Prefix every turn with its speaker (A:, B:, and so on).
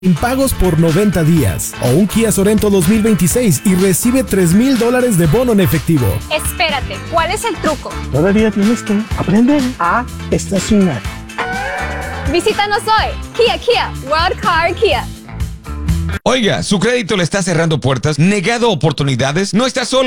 A: en pagos por 90 días. O un Kia Sorento 2026 y recibe $3,000 de bono en efectivo.
B: Espérate, ¿cuál es el truco?
C: Todavía tienes que aprender a estacionar.
B: Visítanos hoy. Kia, World Car Kia.
D: Oiga, ¿su crédito le está cerrando puertas, negado oportunidades? No está solo.